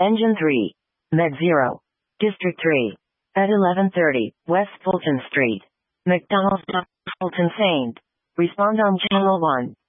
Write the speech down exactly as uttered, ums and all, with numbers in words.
Engine three. Med zero. District three. At eleven thirty, West Fulton Street. McDonald's, Fulton Saint. Respond on Channel one.